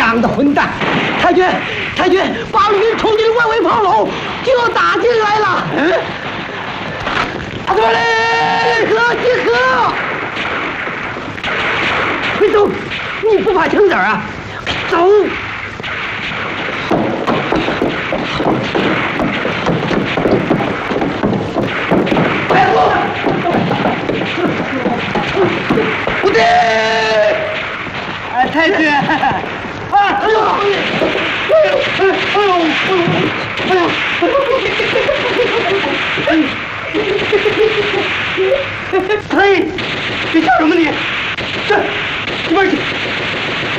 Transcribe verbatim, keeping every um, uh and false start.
当的混蛋！太君，太君，八路军冲进外围炮楼，就要打进来了。嗯，阿多嘞，集合，集合！快走！你不怕枪子啊？走！快走！不对！哎，太君！啊！哎呦！哎呦！哎呦！哎呦！哎呦！哎呦！嘿，你叫什么你？这，一边去！